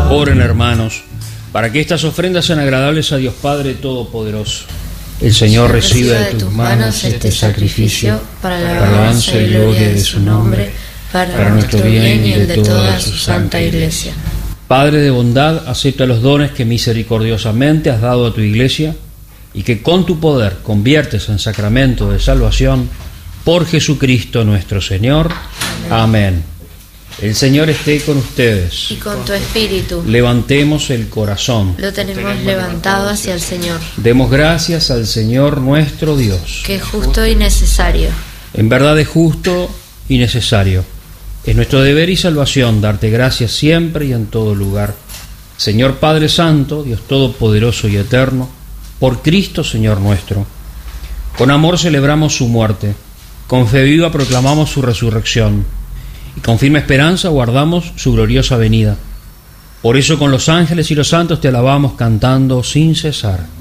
Oren, hermanos, para que estas ofrendas sean agradables a Dios Padre Todopoderoso. El Señor reciba de tus manos este sacrificio para la alabanza y gloria de su nombre, para nuestro bien y el de toda su santa Iglesia. Padre de bondad, acepta los dones que misericordiosamente has dado a tu Iglesia y que con tu poder conviertes en sacramento de salvación por Jesucristo nuestro Señor. Amén. El Señor esté con ustedes. Y con tu espíritu. Levantemos el corazón. Lo tenemos levantado hacia el Señor. Demos gracias al Señor nuestro Dios. Que es justo y necesario. En verdad es justo y necesario. Es nuestro deber y salvación darte gracias siempre y en todo lugar. Señor Padre Santo, Dios Todopoderoso y Eterno, por Cristo Señor nuestro. Con amor celebramos su muerte, con fe viva proclamamos su resurrección, y con firme esperanza guardamos su gloriosa venida. Por eso con los ángeles y los santos te alabamos cantando sin cesar.